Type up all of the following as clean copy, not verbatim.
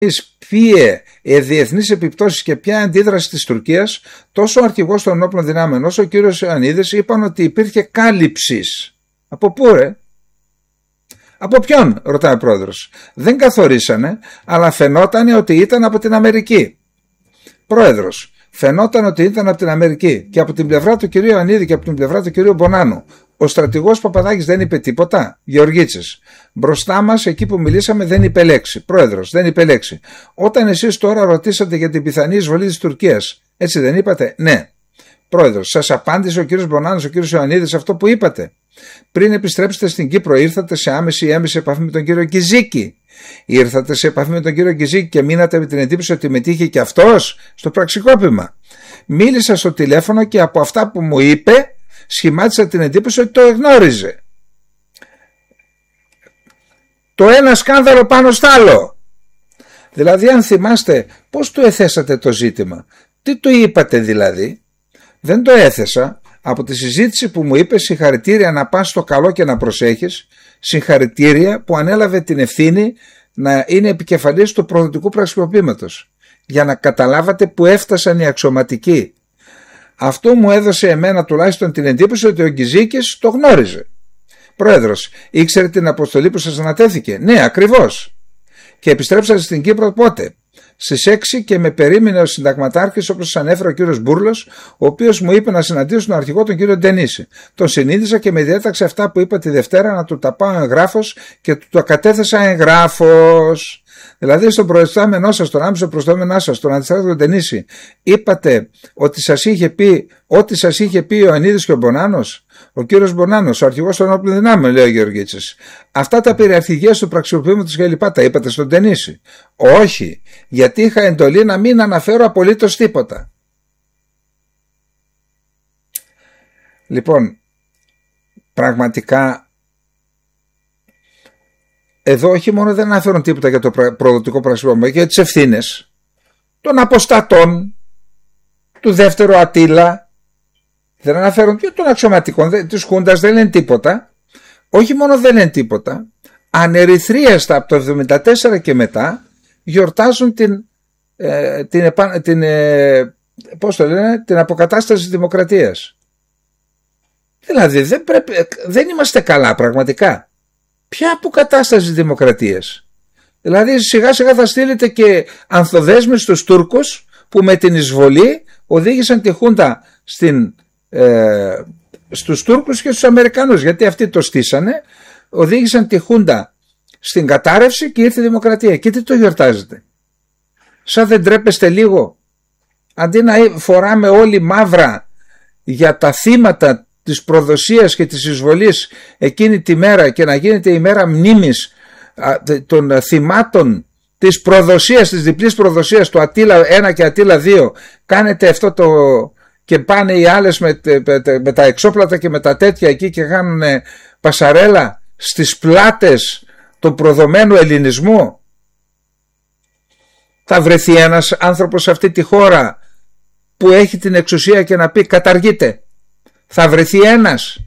Ποιε διεθνείς επιπτώσεις και ποια αντίδραση της Τουρκίας, τόσο ο αρχηγός των όπλων δυνάμεων όσο ο κύριος Ιωαννίδης είπαν ότι υπήρχε κάλυψης. Από πού ρε? Από ποιον, ρωτάει ο πρόεδρος. Δεν καθορίσανε, αλλά φαινόταν ότι ήταν από την Αμερική. Πρόεδρος, φαινόταν ότι ήταν από την Αμερική και από την πλευρά του κυρίου Ιωαννίδη και από την πλευρά του κυρίου Μπονάνου. Ο στρατηγός Παπαδάκης δεν είπε τίποτα. Γεωργίτσης. Μπροστά μας, εκεί που μιλήσαμε, δεν είπε λέξη. Πρόεδρος, δεν είπε λέξη. Όταν εσείς τώρα ρωτήσατε για την πιθανή εισβολή της Τουρκίας, έτσι δεν είπατε? Ναι. Πρόεδρος, σας απάντησε ο κύριος Μπονάνος, ο κύριος Ιωαννίδης αυτό που είπατε? Πριν επιστρέψετε στην Κύπρο, ήρθατε σε άμεση ή έμεση επαφή με τον κύριο Κιζίκη? Ήρθατε σε επαφή με τον κύριο Κιζίκη και μείνατε με την εντύπωση ότι μετήχε και αυτός στο πραξικόπημα? Μίλησα στο τηλέφωνο και από αυτά που μου είπε σχημάτισα την εντύπωση ότι το εγνώριζε. Το ένα σκάνδαλο πάνω στο άλλο. Δηλαδή, αν θυμάστε, πώς του έθεσατε το ζήτημα? Τι του είπατε δηλαδή? Δεν το έθεσα. Από τη συζήτηση που μου είπε, συγχαρητήρια να πας στο καλό και να προσέχεις, συγχαρητήρια που ανέλαβε την ευθύνη να είναι επικεφαλής του προδοτικού πραξικοπήματος, για να καταλάβατε που έφτασαν οι αξιωματικοί. Αυτό μου έδωσε εμένα τουλάχιστον την εντύπωση ότι ο Γκυζίκης το γνώριζε. Πρόεδρος, ήξερε την αποστολή που σας ανατέθηκε? Ναι, ακριβώς. Και επιστρέψατε στην Κύπρο πότε? Στις 6 και με περίμενε ο συνταγματάρχης, όπως σας ανέφερε ο κύριος Μπούρλος, ο οποίος μου είπε να συναντήσω τον αρχηγό τον κύριο Ντενίση. Τον συνείδησα και με διέταξε αυτά που είπα τη Δευτέρα να του τα πάω εγγράφος και του το κατέθεσα εγγράφος. Δηλαδή στον προϊστάμενό σας, τον άμεσο προϊστάμενό σας, τον αντιστράτηγο Ντενίση, είπατε ότι σας είχε πει ό,τι σας είχε πει ο Ιωαννίδης και ο Μπονάνος? Ο κύριος Μπονάνος, ο αρχηγός των όπλων δυνάμεων, λέει ο Γεωργίτσης. Αυτά τα περί αρχηγίας του πραξικοπήματος και λοιπά τα είπατε στον Ντενίση? Όχι, γιατί είχα εντολή να μην αναφέρω απολύτως τίποτα. Λοιπόν, πραγματικά εδώ όχι μόνο δεν αναφέρουν τίποτα για το προδοτικό πραξικόπημα, και για τις ευθύνες των αποστατών, του δεύτερου Ατήλα, δεν αναφέρουν, και των αξιωματικών της Χούντας δεν λένε τίποτα. Όχι μόνο δεν λένε τίποτα, ανερυθρίαστα από το 1974 και μετά γιορτάζουν την αποκατάσταση της δημοκρατίας. Δηλαδή δεν είμαστε καλά πραγματικά. Ποια αποκατάσταση της δημοκρατίας? Δηλαδή σιγά σιγά θα στείλετε και ανθοδέσμες στους Τούρκους που με την εισβολή οδήγησαν τη Χούντα στους Τούρκους και στους Αμερικανούς, γιατί αυτοί το στήσανε, οδήγησαν τη Χούντα στην κατάρρευση και ήρθε η δημοκρατία. Και τι το γιορτάζετε? Σαν δεν τρέπεστε λίγο? Αντί να φοράμε όλοι μαύρα για τα θύματα της προδοσίας και της εισβολής εκείνη τη μέρα και να γίνεται η μέρα μνήμης των θυμάτων της προδοσίας, της διπλής προδοσίας του Ατήλα 1 και Ατήλα 2, κάνετε αυτό και πάνε οι άλλες με τα εξόπλατα και με τα τέτοια εκεί και κάνουν πασαρέλα στις πλάτες του προδομένου ελληνισμού. Θα βρεθεί ένας άνθρωπος σε αυτή τη χώρα που έχει την εξουσία και να πει καταργείται? Θα βρεθεί ένας?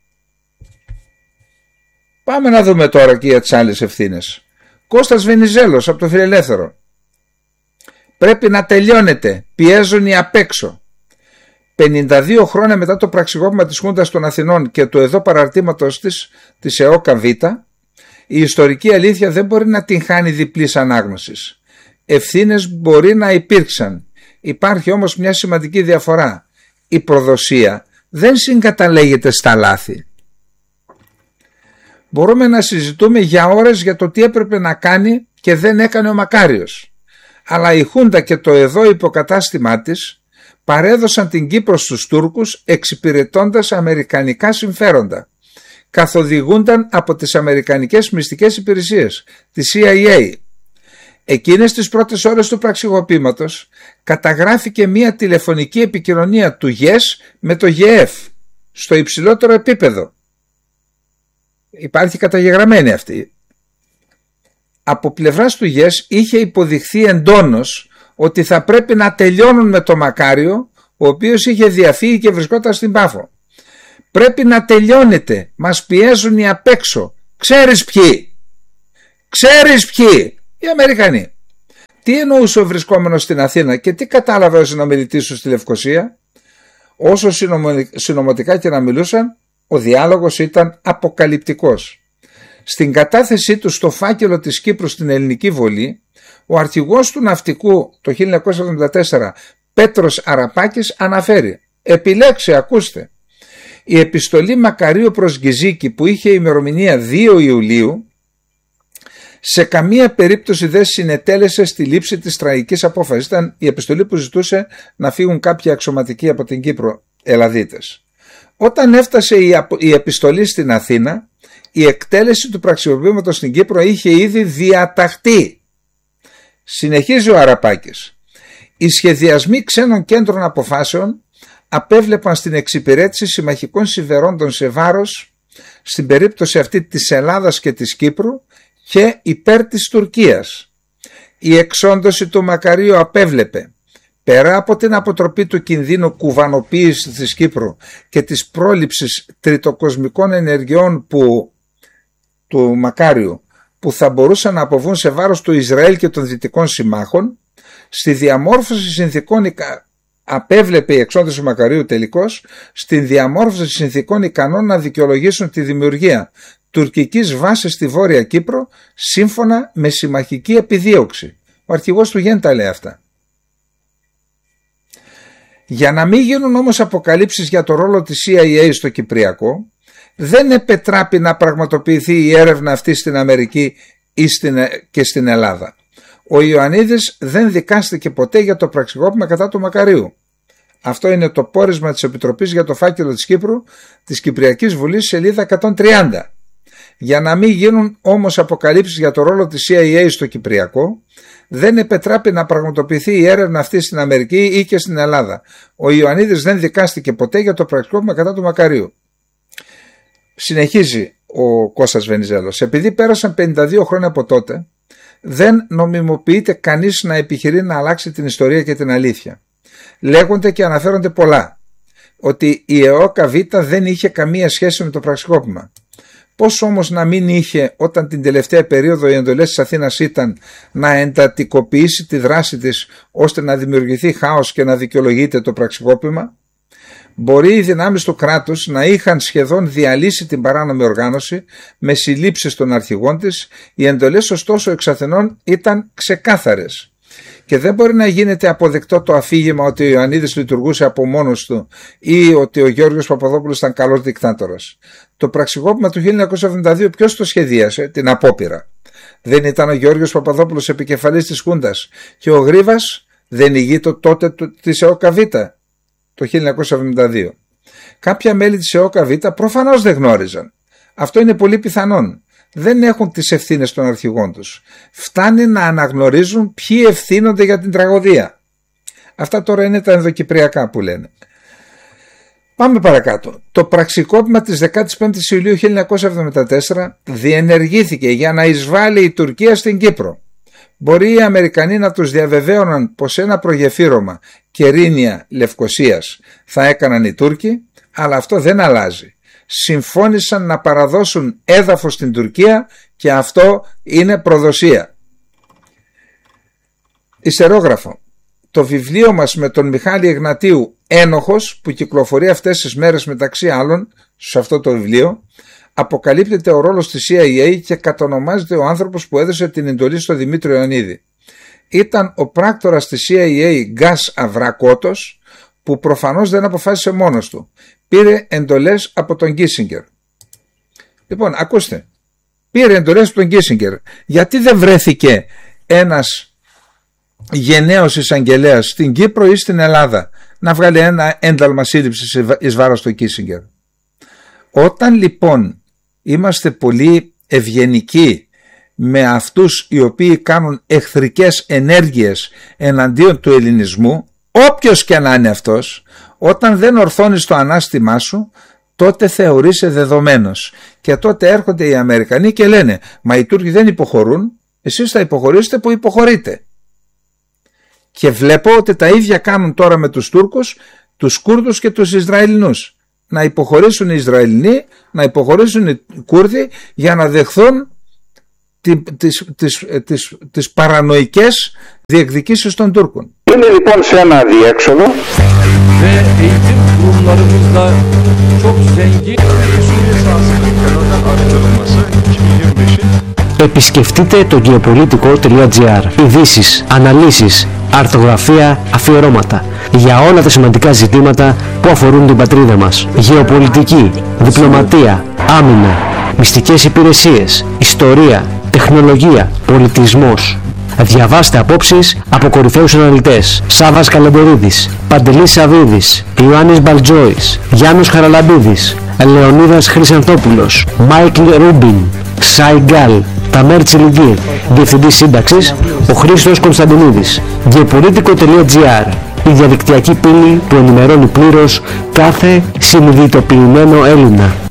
Πάμε να δούμε τώρα και για τις άλλες ευθύνες. Κώστας Βενιζέλος από το Φιλελεύθερο. Πρέπει να τελειώνεται, πιέζουν οι απ' έξω. 52 χρόνια μετά το πραξικόπημα της Χούντας των Αθηνών και του εδώ παραρτήματος της ΕΟΚΑ Β, η ιστορική αλήθεια δεν μπορεί να την χάνει διπλής ανάγνωσης. Ευθύνες μπορεί να υπήρξαν. Υπάρχει όμως μια σημαντική διαφορά. Η προδοσία δεν συγκαταλέγεται στα λάθη. Μπορούμε να συζητούμε για ώρες για το τι έπρεπε να κάνει και δεν έκανε ο Μακάριος. Αλλά η Χούντα και το εδώ υποκατάστημά της παρέδωσαν την Κύπρο στους Τούρκους εξυπηρετώντας αμερικανικά συμφέροντα. Καθοδηγούνταν από τις αμερικανικές μυστικές υπηρεσίες, τη CIA. Εκείνες τις πρώτες ώρες του πραξικοπήματος καταγράφηκε μία τηλεφωνική επικοινωνία του ΓΕΣ με το ΓΕΕΦ στο υψηλότερο επίπεδο. Υπάρχει καταγεγραμμένη αυτή. Από πλευράς του ΓΕΣ είχε υποδειχθεί εντόνως ότι θα πρέπει να τελειώνουν με το Μακάριο, ο οποίος είχε διαφύγει και βρισκόταν στην Πάφο. Πρέπει να τελειώνετε, μας πιέζουν οι απ' έξω. Ξέρεις ποιοι? Οι Αμερικανοί. Τι εννοούσε ο βρισκόμενος στην Αθήνα και τι κατάλαβε ο συνομιλητής σου στη Λευκοσία? Όσο συνωμοτικά και να μιλούσαν, ο διάλογος ήταν αποκαλυπτικός. Στην κατάθεσή του στο φάκελο της Κύπρου στην Ελληνική Βολή, ο αρχηγός του ναυτικού το 1974, Πέτρος Αραπάκης, αναφέρει: επιλέξε, ακούστε, η επιστολή Μακαρίου προς Γκυζίκη που είχε ημερομηνία 2 Ιουλίου σε καμία περίπτωση δεν συνετέλεσε στη λήψη της τραγικής απόφασης. Ήταν η επιστολή που ζητούσε να φύγουν κάποιοι αξιωματικοί από την Κύπρο, Ελλαδίτες. Όταν έφτασε η επιστολή στην Αθήνα, η εκτέλεση του πραξικοπήματος στην Κύπρο είχε ήδη διαταχθεί. Συνεχίζει ο Αραπάκης. Οι σχεδιασμοί ξένων κέντρων αποφάσεων απέβλεπαν στην εξυπηρέτηση συμμαχικών συμφερόντων σε βάρος, στην περίπτωση αυτή της Ελλάδας και της Κύπρου, και υπέρ της Τουρκίας. Η εξόντωση του Μακαρίου απέβλεπε, πέρα από την αποτροπή του κινδύνου κουβανοποίησης της Κύπρου και της πρόληψης τριτοκοσμικών ενεργειών του Μακάριου που θα μπορούσαν να αποβούν σε βάρος του Ισραήλ και των δυτικών συμμάχων, στη διαμόρφωση συνθήκων απέβλεπε η εξόντωση του Μακαρίου τελικώς στην διαμόρφωση συνθήκων ικανών να δικαιολογήσουν τη δημιουργία τουρκικής βάσης στη Βόρεια Κύπρο σύμφωνα με συμμαχική επιδίωξη. Ο αρχηγός του Γέντα λέει αυτά. Για να μην γίνουν όμως αποκαλύψεις για το ρόλο της CIA στο Κυπριακό, δεν επετράπει να πραγματοποιηθεί η έρευνα αυτή στην Αμερική και στην Ελλάδα. Ο Ιωαννίδης δεν δικάστηκε ποτέ για το πραξικόπημα κατά του Μακαρίου. Αυτό είναι το πόρισμα της Επιτροπής για το φάκελο της Κύπρου της Κυπριακής Βουλής, σελίδα 130. Για να μην γίνουν όμως αποκαλύψεις για το ρόλο της CIA στο Κυπριακό, δεν επετράπει να πραγματοποιηθεί η έρευνα αυτή στην Αμερική ή και στην Ελλάδα. Ο Ιωαννίδης δεν δικάστηκε ποτέ για το πραξικόπημα κατά του Μακαρίου. Συνεχίζει ο Κώστας Βενιζέλος. Επειδή πέρασαν 52 χρόνια από τότε, δεν νομιμοποιείται κανείς να επιχειρεί να αλλάξει την ιστορία και την αλήθεια. Λέγονται και αναφέρονται πολλά. Ότι η ΕΟΚΑ Β δεν είχε καμία σχέση με το πραξικόπημα. Πώς όμως να μην είχε όταν την τελευταία περίοδο οι εντολές της Αθήνας ήταν να εντατικοποιήσει τη δράση της ώστε να δημιουργηθεί χάος και να δικαιολογείται το πραξικόπημα? Μπορεί οι δυνάμεις του κράτους να είχαν σχεδόν διαλύσει την παράνομη οργάνωση με συλλήψεις των αρχηγών της, οι εντολές ωστόσο εξ Αθηνών ήταν ξεκάθαρες. Και δεν μπορεί να γίνεται αποδεκτό το αφήγημα ότι ο Ιωαννίδης λειτουργούσε από μόνος του ή ότι ο Γιώργος Παπαδόπουλος ήταν καλός δικτάτορας. Το πραξικόπημα του 1972 ποιος το σχεδίασε? Την απόπειρα. Δεν ήταν ο Γιώργος Παπαδόπουλος επικεφαλής της Χούντας και ο Γρίβας δεν ηγείτο τότε της ΕΟΚΑ Β το 1972. Κάποια μέλη της ΕΟΚΑ Β προφανώς δεν γνώριζαν. Αυτό είναι πολύ πιθανόν. Δεν έχουν τις ευθύνες των αρχηγών τους. Φτάνει να αναγνωρίζουν ποιοι ευθύνονται για την τραγωδία. Αυτά τώρα είναι τα ενδοκυπριακά που λένε. Πάμε παρακάτω. Το πραξικόπημα της 15ης Ιουλίου 1974 διενεργήθηκε για να εισβάλλει η Τουρκία στην Κύπρο. Μπορεί οι Αμερικανοί να τους διαβεβαίωναν πως ένα προγεφύρωμα Κερίνια Λευκοσίας θα έκαναν οι Τούρκοι, αλλά αυτό δεν αλλάζει. Συμφώνησαν να παραδώσουν έδαφος στην Τουρκία και αυτό είναι προδοσία. Ιστερόγραφο. Το βιβλίο μας με τον Μιχάλη Εγνατίου «Ένοχος» που κυκλοφορεί αυτές τις μέρες μεταξύ άλλων σε αυτό το βιβλίο, αποκαλύπτεται ο ρόλος της CIA και κατονομάζεται ο άνθρωπος που έδωσε την εντολή στο Δημήτριο Ιωαννίδη. Ήταν ο πράκτορας της CIA Γκάς Αβρακότος, που προφανώς δεν αποφάσισε μόνος του. Πήρε εντολές από τον Κίσινγκερ. Λοιπόν, ακούστε. Πήρε εντολές από τον Κίσινγκερ. Γιατί δεν βρέθηκε ένας γενναίος εισαγγελέας στην Κύπρο ή στην Ελλάδα να βγάλει ένα ένταλμα σύλληψης εις βάρος του Κίσινγκερ? Όταν λοιπόν είμαστε πολύ ευγενικοί με αυτούς οι οποίοι κάνουν εχθρικές ενέργειες εναντίον του ελληνισμού, όποιος και να είναι αυτός, όταν δεν ορθώνεις το ανάστημά σου, τότε θεωρείσαι δεδομένος. Και τότε έρχονται οι Αμερικανοί και λένε, μα οι Τούρκοι δεν υποχωρούν, εσείς θα υποχωρήσετε που υποχωρείτε. Και βλέπω ότι τα ίδια κάνουν τώρα με τους Τούρκους, τους Κούρδους και τους Ισραηλινούς. Να υποχωρήσουν οι Ισραηλινοί, να υποχωρήσουν οι Κούρδοι για να δεχθούν τις παρανοϊκές διεκδικήσεις των Τούρκων. Είναι λοιπόν σε ένα αδιέξοδο. Επισκεφτείτε το geopolitico.gr. Ειδήσεις, αναλύσεις, αρθογραφία, αφιερώματα για όλα τα σημαντικά ζητήματα που αφορούν την πατρίδα μας. Γεωπολιτική, διπλωματία, άμυνα, μυστικές υπηρεσίες, ιστορία, τεχνολογία, πολιτισμός. Διαβάστε απόψεις από κορυφαίους αναλυτές: Σάββας Καλεντερίδης, Παντελής Σαββίδης, Ιωάννης Μπαλτζόης, Γιάννος Χαραλαμπίδης, Λεωνίδας Χρυσανθόπουλος, Μάικλ Ρούμπιν, Σάι Γκάλ, Ταμέρ Τσιλιγκή. Διευθυντής σύνταξης ο Χρήστος Κωνσταντινίδης. Geopolitico.gr, η διαδικτυακή πύλη που ενημερώνει πλήρως κάθε συνειδητοποιημένο Έλληνα.